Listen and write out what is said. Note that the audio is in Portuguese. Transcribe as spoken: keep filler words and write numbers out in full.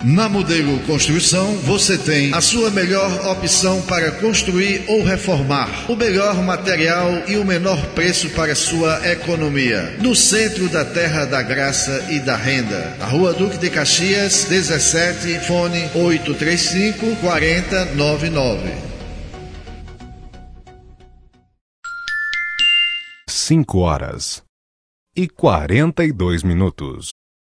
Na Modelo Construção, você tem a sua melhor opção para construir ou reformar. O melhor material e o menor preço para sua economia. No centro da Terra da Graça e da Renda. Na Rua Duque de Caxias, dezessete, fone oito três cinco, quatro zero nove nove. cinco horas e quarenta e dois minutos.